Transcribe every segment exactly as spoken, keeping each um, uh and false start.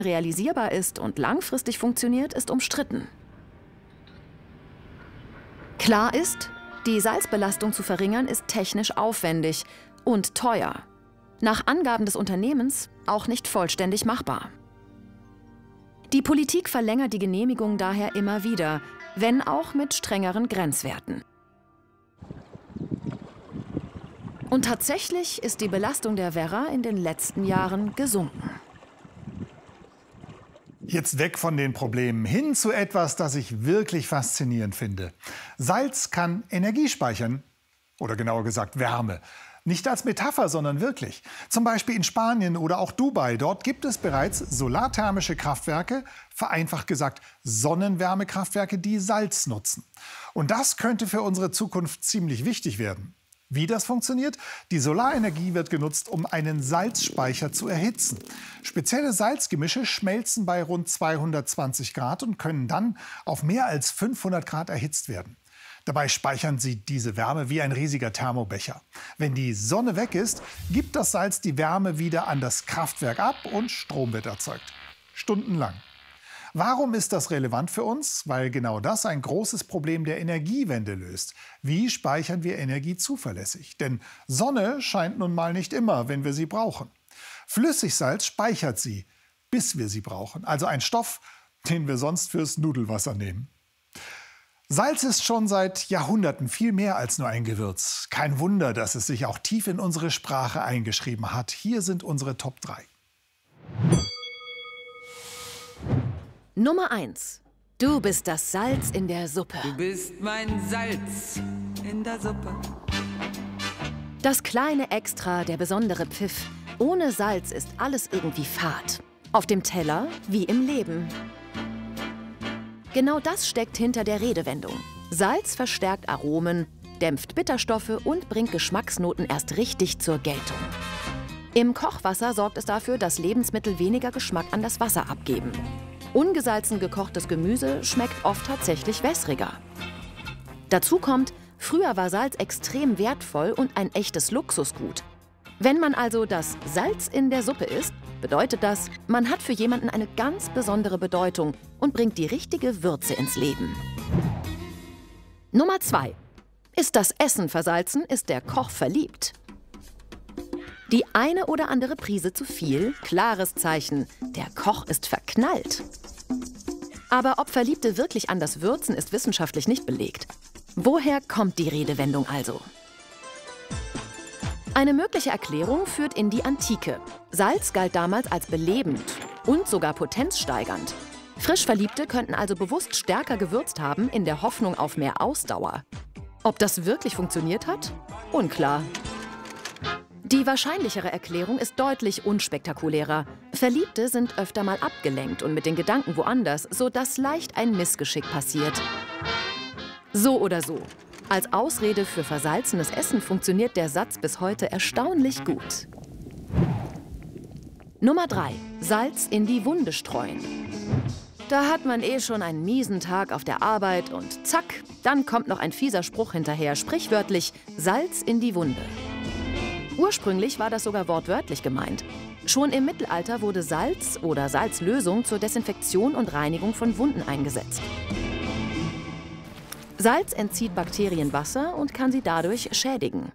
realisierbar ist und langfristig funktioniert, ist umstritten. Klar ist, die Salzbelastung zu verringern ist technisch aufwendig und teuer. Nach Angaben des Unternehmens auch nicht vollständig machbar. Die Politik verlängert die Genehmigung daher immer wieder, wenn auch mit strengeren Grenzwerten. Und tatsächlich ist die Belastung der Werra in den letzten Jahren gesunken. Jetzt weg von den Problemen hin zu etwas, das ich wirklich faszinierend finde. Salz kann Energie speichern, oder genauer gesagt Wärme. Nicht als Metapher, sondern wirklich. Zum Beispiel in Spanien oder auch Dubai. Dort gibt es bereits solarthermische Kraftwerke, vereinfacht gesagt Sonnenwärmekraftwerke, die Salz nutzen. Und das könnte für unsere Zukunft ziemlich wichtig werden. Wie das funktioniert? Die Solarenergie wird genutzt, um einen Salzspeicher zu erhitzen. Spezielle Salzgemische schmelzen bei rund zweihundertzwanzig Grad und können dann auf mehr als fünfhundert Grad erhitzt werden. Dabei speichern sie diese Wärme wie ein riesiger Thermobecher. Wenn die Sonne weg ist, gibt das Salz die Wärme wieder an das Kraftwerk ab und Strom wird erzeugt. Stundenlang. Warum ist das relevant für uns? Weil genau das ein großes Problem der Energiewende löst. Wie speichern wir Energie zuverlässig? Denn Sonne scheint nun mal nicht immer, wenn wir sie brauchen. Flüssigsalz speichert sie, bis wir sie brauchen. Also ein Stoff, den wir sonst fürs Nudelwasser nehmen. Salz ist schon seit Jahrhunderten viel mehr als nur ein Gewürz. Kein Wunder, dass es sich auch tief in unsere Sprache eingeschrieben hat. Hier sind unsere Top drei. Nummer eins. Du bist das Salz in der Suppe. Du bist mein Salz in der Suppe. Das kleine Extra, der besondere Pfiff. Ohne Salz ist alles irgendwie fad. Auf dem Teller wie im Leben. Genau das steckt hinter der Redewendung. Salz verstärkt Aromen, dämpft Bitterstoffe und bringt Geschmacksnoten erst richtig zur Geltung. Im Kochwasser sorgt es dafür, dass Lebensmittel weniger Geschmack an das Wasser abgeben. Ungesalzen gekochtes Gemüse schmeckt oft tatsächlich wässriger. Dazu kommt, früher war Salz extrem wertvoll und ein echtes Luxusgut. Wenn man also das Salz in der Suppe isst, bedeutet das, man hat für jemanden eine ganz besondere Bedeutung und bringt die richtige Würze ins Leben. Nummer zwei. Ist das Essen versalzen, ist der Koch verliebt. Die eine oder andere Prise zu viel, klares Zeichen, der Koch ist verknallt. Aber ob Verliebte wirklich anders würzen, ist wissenschaftlich nicht belegt. Woher kommt die Redewendung also? Eine mögliche Erklärung führt in die Antike. Salz galt damals als belebend und sogar potenzsteigernd. Frischverliebte könnten also bewusst stärker gewürzt haben, in der Hoffnung auf mehr Ausdauer. Ob das wirklich funktioniert hat? Unklar. Die wahrscheinlichere Erklärung ist deutlich unspektakulärer. Verliebte sind öfter mal abgelenkt und mit den Gedanken woanders, sodass leicht ein Missgeschick passiert. So oder so. Als Ausrede für versalzenes Essen funktioniert der Satz bis heute erstaunlich gut. Nummer drei. Salz in die Wunde streuen. Da hat man eh schon einen miesen Tag auf der Arbeit und zack, dann kommt noch ein fieser Spruch hinterher, sprichwörtlich Salz in die Wunde. Ursprünglich war das sogar wortwörtlich gemeint. Schon im Mittelalter wurde Salz oder Salzlösung zur Desinfektion und Reinigung von Wunden eingesetzt. Salz entzieht Bakterien Wasser und kann sie dadurch schädigen.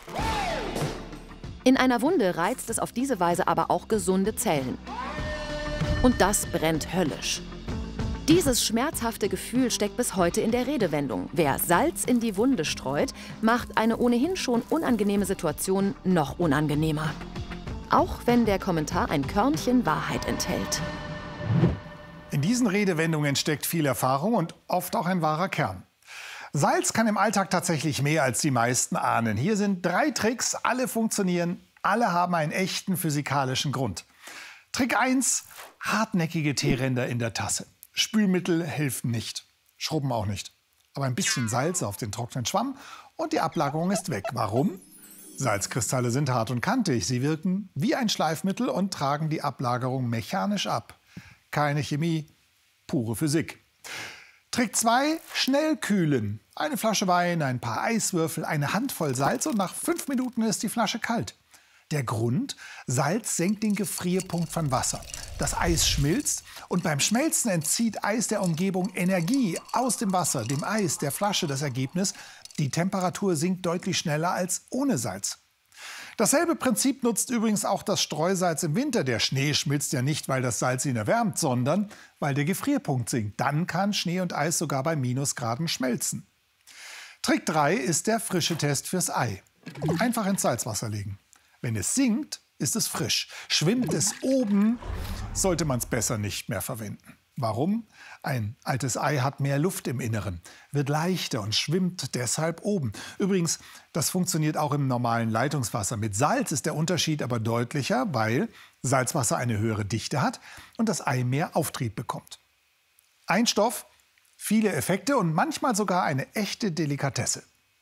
In einer Wunde reizt es auf diese Weise aber auch gesunde Zellen. Und das brennt höllisch. Dieses schmerzhafte Gefühl steckt bis heute in der Redewendung. Wer Salz in die Wunde streut, macht eine ohnehin schon unangenehme Situation noch unangenehmer. Auch wenn der Kommentar ein Körnchen Wahrheit enthält. In diesen Redewendungen steckt viel Erfahrung und oft auch ein wahrer Kern. Salz kann im Alltag tatsächlich mehr, als die meisten ahnen. Hier sind drei Tricks, alle funktionieren, alle haben einen echten physikalischen Grund. Trick eins, hartnäckige Teeränder in der Tasse. Spülmittel helfen nicht, Schrubben auch nicht. Aber ein bisschen Salz auf den trockenen Schwamm und die Ablagerung ist weg. Warum? Salzkristalle sind hart und kantig. Sie wirken wie ein Schleifmittel und tragen die Ablagerung mechanisch ab. Keine Chemie, pure Physik. Trick zwei, schnell kühlen. Eine Flasche Wein, ein paar Eiswürfel, eine Handvoll Salz und nach fünf Minuten ist die Flasche kalt. Der Grund? Salz senkt den Gefrierpunkt von Wasser. Das Eis schmilzt und beim Schmelzen entzieht Eis der Umgebung Energie aus dem Wasser, dem Eis, der Flasche. Das Ergebnis: die Temperatur sinkt deutlich schneller als ohne Salz. Dasselbe Prinzip nutzt übrigens auch das Streusalz im Winter. Der Schnee schmilzt ja nicht, weil das Salz ihn erwärmt, sondern weil der Gefrierpunkt sinkt. Dann kann Schnee und Eis sogar bei Minusgraden schmelzen. Trick drei ist der Frischetest fürs Ei. Einfach ins Salzwasser legen. Wenn es sinkt, ist es frisch. Schwimmt es oben, sollte man es besser nicht mehr verwenden. Warum? Ein altes Ei hat mehr Luft im Inneren, wird leichter und schwimmt deshalb oben. Übrigens, das funktioniert auch im normalen Leitungswasser. Mit Salz ist der Unterschied aber deutlicher, weil Salzwasser eine höhere Dichte hat und das Ei mehr Auftrieb bekommt. Ein Stoff, viele Effekte und manchmal sogar eine echte Delikatesse.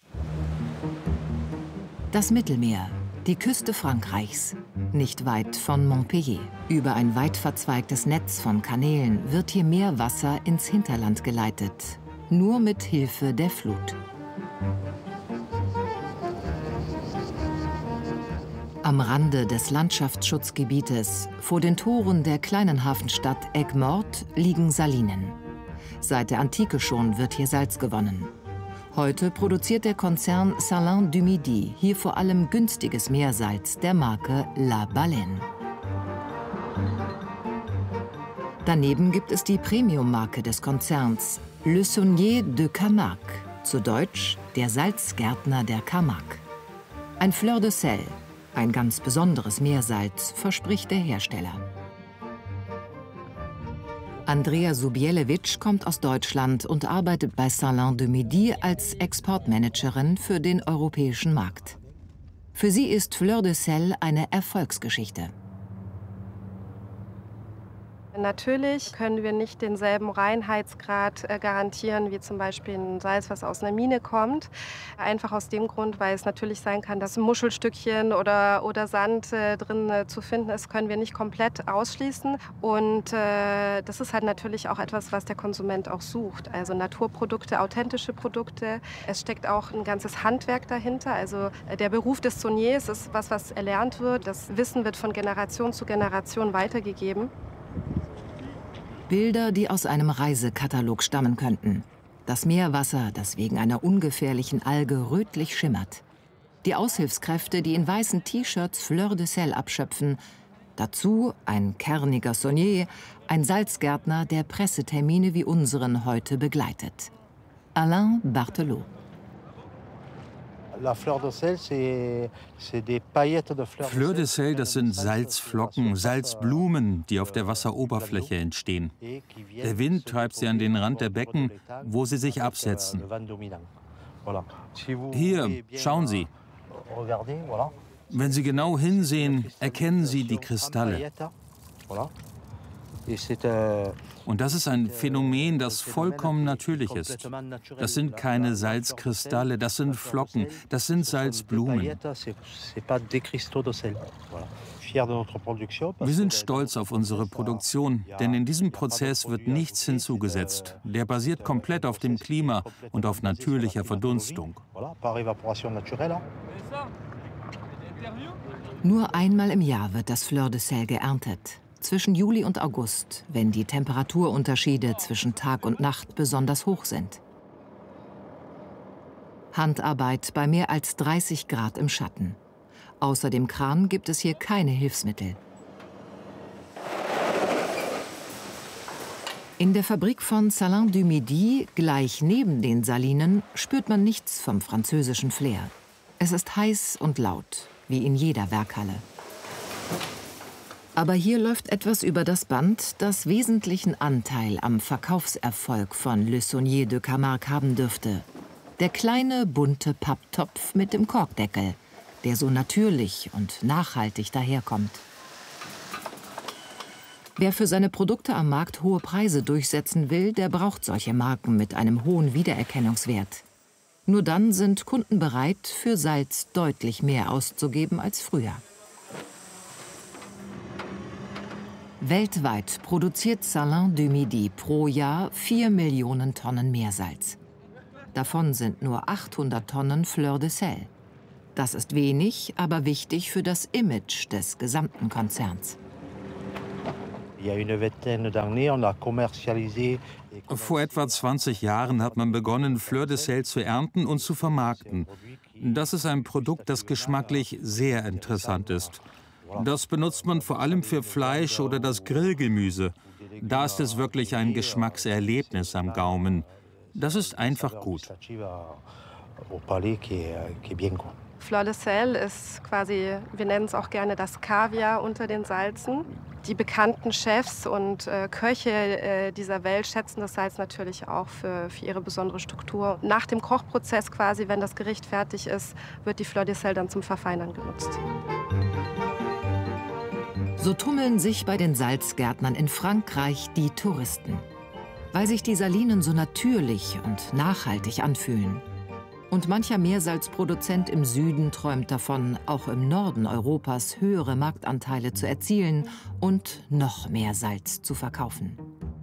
Das Mittelmeer, die Küste Frankreichs, nicht weit von Montpellier. Über ein weit verzweigtes Netz von Kanälen wird hier Meerwasser ins Hinterland geleitet, nur mit Hilfe der Flut. Am Rande des Landschaftsschutzgebietes, vor den Toren der kleinen Hafenstadt Aigues-Mortes, liegen Salinen. Seit der Antike schon wird hier Salz gewonnen. Heute produziert der Konzern Salins du Midi hier vor allem günstiges Meersalz der Marke La Baleine. Daneben gibt es die Premium-Marke des Konzerns, Le Saunier de Camargue, zu Deutsch der Salzgärtner der Camargue. Ein Fleur de Sel, ein ganz besonderes Meersalz, verspricht der Hersteller. Andrea Zubielewicz kommt aus Deutschland und arbeitet bei Salins du Midi als Exportmanagerin für den europäischen Markt. Für sie ist Fleur de Sel eine Erfolgsgeschichte. Natürlich können wir nicht denselben Reinheitsgrad äh, garantieren wie zum Beispiel ein Salz, was aus einer Mine kommt. Einfach aus dem Grund, weil es natürlich sein kann, dass ein Muschelstückchen oder, oder Sand äh, drin äh, zu finden ist, können wir nicht komplett ausschließen. Und äh, das ist halt natürlich auch etwas, was der Konsument auch sucht. Also Naturprodukte, authentische Produkte. Es steckt auch ein ganzes Handwerk dahinter. Also äh, der Beruf des Sauniers ist was, was erlernt wird. Das Wissen wird von Generation zu Generation weitergegeben. Bilder, die aus einem Reisekatalog stammen könnten. Das Meerwasser, das wegen einer ungefährlichen Alge rötlich schimmert. Die Aushilfskräfte, die in weißen T-Shirts Fleur de Sel abschöpfen. Dazu ein kerniger Saunier, ein Salzgärtner, der Pressetermine wie unseren heute begleitet. Alain Barthelot. Fleur de Sel, das sind Salzflocken, Salzblumen, die auf der Wasseroberfläche entstehen. Der Wind treibt sie an den Rand der Becken, wo sie sich absetzen. Hier, schauen Sie. Wenn Sie genau hinsehen, erkennen Sie die Kristalle. Und das ist ein Phänomen, das vollkommen natürlich ist. Das sind keine Salzkristalle, das sind Flocken, das sind Salzblumen. Wir sind stolz auf unsere Produktion, denn in diesem Prozess wird nichts hinzugesetzt. Der basiert komplett auf dem Klima und auf natürlicher Verdunstung. Nur einmal im Jahr wird das Fleur de Sel geerntet. Zwischen Juli und August, wenn die Temperaturunterschiede zwischen Tag und Nacht besonders hoch sind. Handarbeit bei mehr als dreißig Grad im Schatten. Außer dem Kran gibt es hier keine Hilfsmittel. In der Fabrik von Salins du Midi, gleich neben den Salinen, spürt man nichts vom französischen Flair. Es ist heiß und laut, wie in jeder Werkhalle. Aber hier läuft etwas über das Band, das wesentlichen Anteil am Verkaufserfolg von Le Saunier de Camargue haben dürfte. Der kleine, bunte Papptopf mit dem Korkdeckel, der so natürlich und nachhaltig daherkommt. Wer für seine Produkte am Markt hohe Preise durchsetzen will, der braucht solche Marken mit einem hohen Wiedererkennungswert. Nur dann sind Kunden bereit, für Salz deutlich mehr auszugeben als früher. Weltweit produziert Salins du Midi pro Jahr vier Millionen Tonnen Meersalz. Davon sind nur achthundert Tonnen Fleur de Sel. Das ist wenig, aber wichtig für das Image des gesamten Konzerns. Vor etwa zwanzig Jahren hat man begonnen, Fleur de Sel zu ernten und zu vermarkten. Das ist ein Produkt, das geschmacklich sehr interessant ist. Das benutzt man vor allem für Fleisch oder das Grillgemüse. Da ist es wirklich ein Geschmackserlebnis am Gaumen. Das ist einfach gut. Fleur de Sel ist quasi, wir nennen es auch gerne das Kaviar unter den Salzen. Die bekannten Chefs und äh, Köche äh, dieser Welt schätzen das Salz natürlich auch für, für ihre besondere Struktur. Nach dem Kochprozess quasi, wenn das Gericht fertig ist, wird die Fleur de Sel dann zum Verfeinern genutzt. So tummeln sich bei den Salzgärtnern in Frankreich die Touristen, weil sich die Salinen so natürlich und nachhaltig anfühlen. Und mancher Meersalzproduzent im Süden träumt davon, auch im Norden Europas höhere Marktanteile zu erzielen und noch mehr Salz zu verkaufen.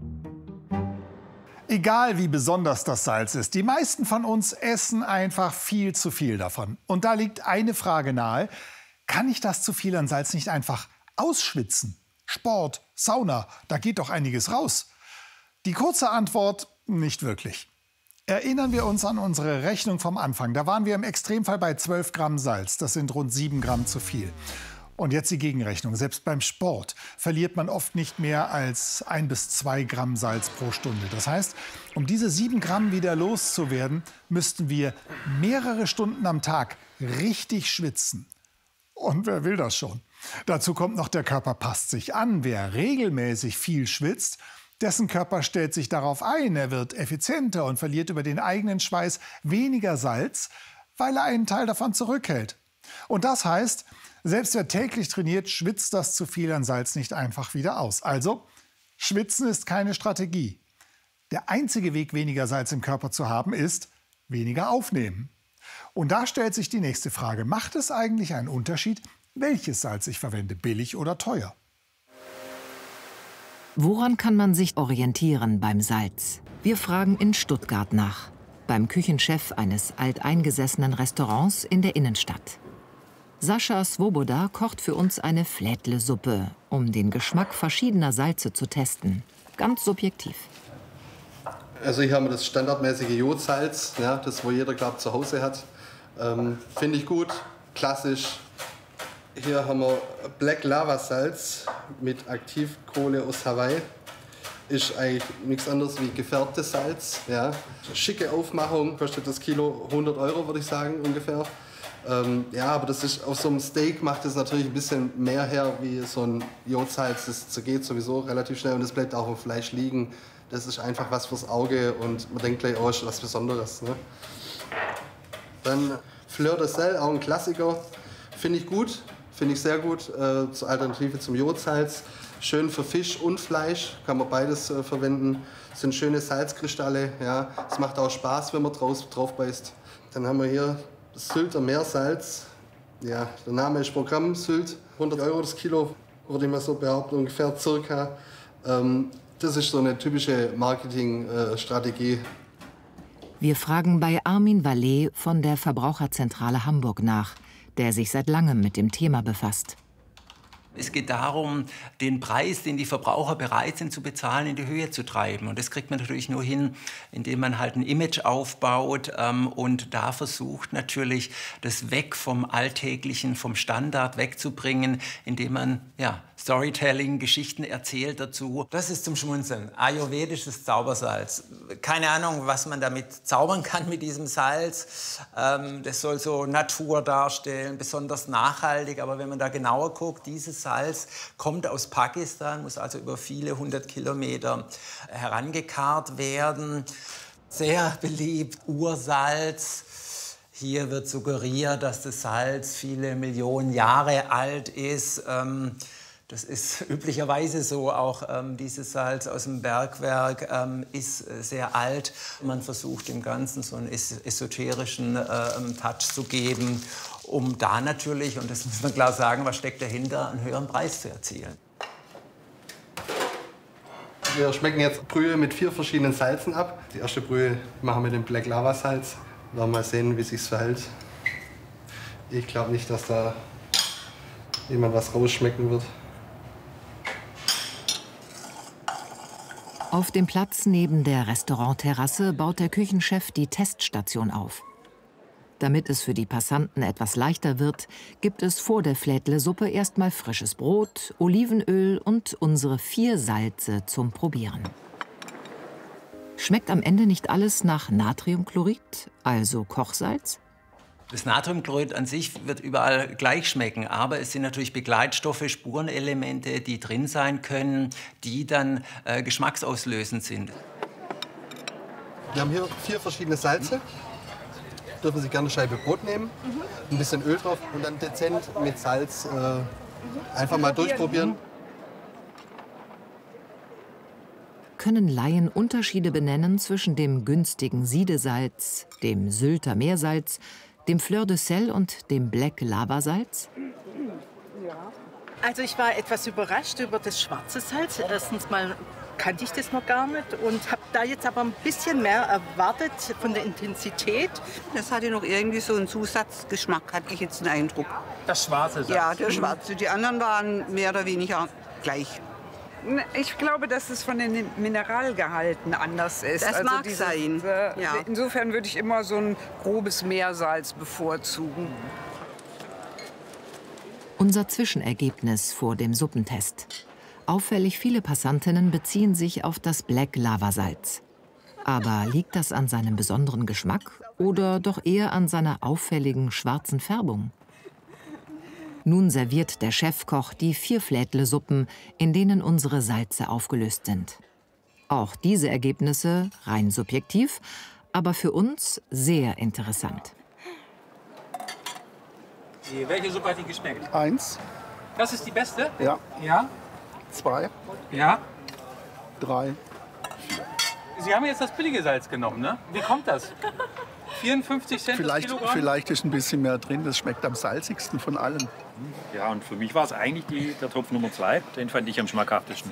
Egal wie besonders das Salz ist, die meisten von uns essen einfach viel zu viel davon. Und da liegt eine Frage nahe: Kann ich das zu viel an Salz nicht einfach ausschwitzen? Sport, Sauna, da geht doch einiges raus. Die kurze Antwort: nicht wirklich. Erinnern wir uns an unsere Rechnung vom Anfang. Da waren wir im Extremfall bei zwölf Gramm Salz. Das sind rund sieben Gramm zu viel. Und jetzt die Gegenrechnung. Selbst beim Sport verliert man oft nicht mehr als ein bis zwei Gramm Salz pro Stunde. Das heißt, um diese sieben Gramm wieder loszuwerden, müssten wir mehrere Stunden am Tag richtig schwitzen. Und wer will das schon? Dazu kommt noch, der Körper passt sich an. Wer regelmäßig viel schwitzt, dessen Körper stellt sich darauf ein. Er wird effizienter und verliert über den eigenen Schweiß weniger Salz, weil er einen Teil davon zurückhält. Und das heißt, selbst wer täglich trainiert, schwitzt das zu viel an Salz nicht einfach wieder aus. Also, Schwitzen ist keine Strategie. Der einzige Weg, weniger Salz im Körper zu haben, ist weniger aufnehmen. Und da stellt sich die nächste Frage: Macht es eigentlich einen Unterschied, welches Salz ich verwende, billig oder teuer? Woran kann man sich orientieren beim Salz? Wir fragen in Stuttgart nach, beim Küchenchef eines alteingesessenen Restaurants in der Innenstadt. Sascha Svoboda kocht für uns eine Flädle-Suppe, um den Geschmack verschiedener Salze zu testen. Ganz subjektiv. Also hier haben wir das standardmäßige Jodsalz, ja, das wo jeder, glaube ich, zu Hause hat. Ähm, Finde ich gut, klassisch. Hier haben wir Black Lava Salz mit Aktivkohle aus Hawaii. Ist eigentlich nichts anderes wie gefärbtes Salz. Ja. Schicke Aufmachung, kostet das Kilo hundert Euro, würde ich sagen, ungefähr. Ähm, ja, aber das ist, auf so einem Steak macht es natürlich ein bisschen mehr her wie so ein Jodsalz. Das zergeht sowieso relativ schnell und das bleibt auch im Fleisch liegen. Das ist einfach was fürs Auge und man denkt gleich, oh, ist was Besonderes. Ne? Dann Fleur de Sel, auch ein Klassiker. Finde ich gut. Finde ich sehr gut, äh, zur Alternative zum Jodsalz. Schön für Fisch und Fleisch, kann man beides äh, verwenden. Das sind schöne Salzkristalle, ja. Es macht auch Spaß, wenn man drauf, drauf beißt. Dann haben wir hier das Sylter Meersalz. Ja, der Name ist Programm, Sylt. hundert Euro das Kilo, würde ich mal so behaupten, ungefähr circa. Ähm, das ist so eine typische Marketingstrategie. Äh, Wir fragen bei Armin Vallet von der Verbraucherzentrale Hamburg nach, der sich seit langem mit dem Thema befasst. Es geht darum, den Preis, den die Verbraucher bereit sind zu bezahlen, in die Höhe zu treiben. Und das kriegt man natürlich nur hin, indem man halt ein Image aufbaut ähm, und da versucht natürlich, das weg vom Alltäglichen, vom Standard wegzubringen, indem man ja, Storytelling, Geschichten erzählt dazu. Das ist zum Schmunzeln. Ayurvedisches Zaubersalz. Keine Ahnung, was man damit zaubern kann mit diesem Salz. Ähm, das soll so Natur darstellen, besonders nachhaltig. Aber wenn man da genauer guckt, dieses Salz kommt aus Pakistan, muss also über viele hundert Kilometer herangekarrt werden. Sehr beliebt, Ursalz. Hier wird suggeriert, dass das Salz viele Millionen Jahre alt ist. Ähm, Das ist üblicherweise so. Auch ähm, dieses Salz aus dem Bergwerk ähm, ist äh, sehr alt. Man versucht dem Ganzen so einen es esoterischen äh, Touch zu geben, um da natürlich, und das muss man klar sagen, was steckt dahinter, einen höheren Preis zu erzielen. Wir schmecken jetzt Brühe mit vier verschiedenen Salzen ab. Die erste Brühe machen wir mit dem Black Lava Salz. Wir werden mal sehen, wie es sich verhält. Ich glaube nicht, dass da jemand was rausschmecken wird. Auf dem Platz neben der Restaurantterrasse baut der Küchenchef die Teststation auf. Damit es für die Passanten etwas leichter wird, gibt es vor der Flädle-Suppe erstmal frisches Brot, Olivenöl und unsere vier Salze zum Probieren. Schmeckt am Ende nicht alles nach Natriumchlorid, also Kochsalz? Das Natriumchlorid an sich wird überall gleich schmecken, aber es sind natürlich Begleitstoffe, Spurenelemente, die drin sein können, die dann äh, geschmacksauslösend sind. Wir haben hier vier verschiedene Salze. Dürfen Sie gerne eine Scheibe Brot nehmen, ein bisschen Öl drauf und dann dezent mit Salz äh, einfach mal durchprobieren. Können Laien Unterschiede benennen zwischen dem günstigen Siedesalz, dem Sylter Meersalz, dem Fleur de Sel und dem Black Lava-Salz? Also ich war etwas überrascht über das schwarze Salz. Erstens mal kannte ich das noch gar nicht und habe da jetzt aber ein bisschen mehr erwartet von der Intensität. Das hatte noch irgendwie so einen Zusatzgeschmack, hatte ich jetzt den Eindruck. Das schwarze Salz? Ja, der schwarze. Die anderen waren mehr oder weniger gleich. Ich glaube, dass es von den Mineralgehalten anders ist. Das also mag dieses, sein. Äh, Ja. Insofern würde ich immer so ein grobes Meersalz bevorzugen. Unser Zwischenergebnis vor dem Suppentest. Auffällig viele Passantinnen beziehen sich auf das Black Lava Salz. Aber liegt das an seinem besonderen Geschmack oder doch eher an seiner auffälligen schwarzen Färbung? Nun serviert der Chefkoch die vier Flädle-Suppen, in denen unsere Salze aufgelöst sind. Auch diese Ergebnisse rein subjektiv, aber für uns sehr interessant. Welche Suppe hat Ihnen geschmeckt? Eins. Das ist die beste? Ja. Ja? Zwei. Ja? Drei. Sie haben jetzt das billige Salz genommen, ne? Wie kommt das? vierundfünfzig Cent Vielleicht, das Kilogramm? vielleicht ist ein bisschen mehr drin. Das schmeckt am salzigsten von allen. Ja, und für mich war es eigentlich die, der Topf Nummer zwei. Den fand ich am schmackhaftesten.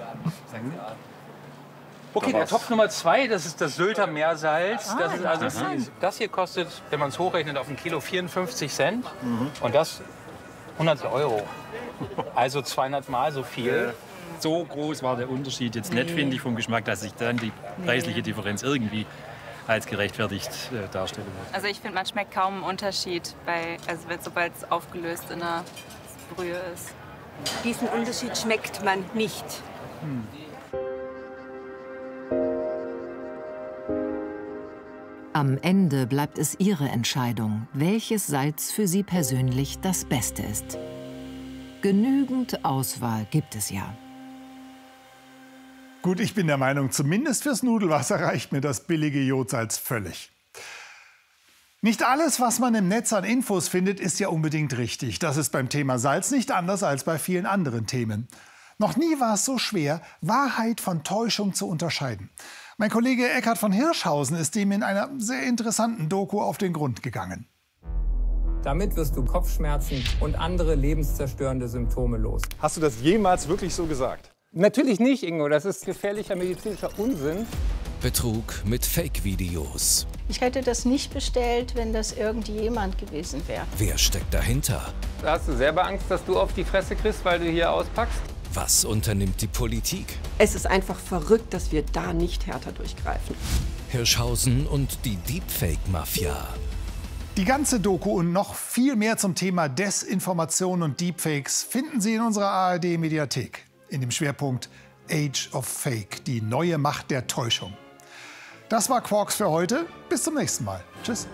Okay, der Topf Nummer zwei, das ist das Sylter Meersalz. Ah, das, ist also, interessant. das hier kostet, wenn man es hochrechnet, auf ein Kilo vierundfünfzig Cent. Mhm. Und das hundert Euro. Also zweihundert Mal so viel. So groß war der Unterschied jetzt nicht, finde ich, vom Geschmack, dass ich dann die preisliche Differenz irgendwie als gerechtfertigt äh, darstelle. Also ich finde, man schmeckt kaum einen Unterschied, bei, also sobald es aufgelöst in der Brühe ist. Diesen Unterschied schmeckt man nicht. Hm. Am Ende bleibt es Ihre Entscheidung, welches Salz für Sie persönlich das Beste ist. Genügend Auswahl gibt es ja. Gut, ich bin der Meinung, zumindest fürs Nudelwasser reicht mir das billige Jodsalz völlig. Nicht alles, was man im Netz an Infos findet, ist ja unbedingt richtig. Das ist beim Thema Salz nicht anders als bei vielen anderen Themen. Noch nie war es so schwer, Wahrheit von Täuschung zu unterscheiden. Mein Kollege Eckhard von Hirschhausen ist dem in einer sehr interessanten Doku auf den Grund gegangen. Damit wirst du Kopfschmerzen und andere lebenszerstörende Symptome los. Hast du das jemals wirklich so gesagt? Natürlich nicht, Ingo. Das ist gefährlicher medizinischer Unsinn. Betrug mit Fake-Videos. Ich hätte das nicht bestellt, wenn das irgendjemand gewesen wäre. Wer steckt dahinter? Hast du selber Angst, dass du auf die Fresse kriegst, weil du hier auspackst? Was unternimmt die Politik? Es ist einfach verrückt, dass wir da nicht härter durchgreifen. Hirschhausen und die Deepfake-Mafia. Die ganze Doku und noch viel mehr zum Thema Desinformation und Deepfakes finden Sie in unserer A R D-Mediathek. In dem Schwerpunkt Age of Fake, die neue Macht der Täuschung. Das war Quarks für heute. Bis zum nächsten Mal. Tschüss.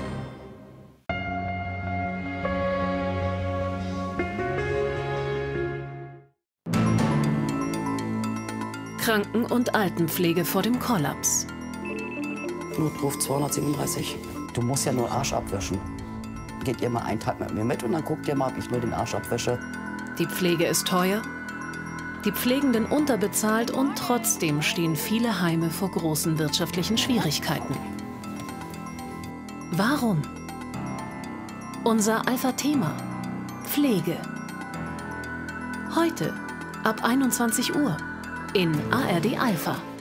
Kranken- und Altenpflege vor dem Kollaps. Notruf zweihundertsiebenunddreißig. Du musst ja nur Arsch abwischen. Geht ihr mal einen Tag mit mir mit und dann guckt ihr mal, ob ich nur den Arsch abwische. Die Pflege ist teuer, die Pflegenden unterbezahlt und trotzdem stehen viele Heime vor großen wirtschaftlichen Schwierigkeiten. Warum? Unser Alpha-Thema: Pflege. Heute ab einundzwanzig Uhr in A R D Alpha.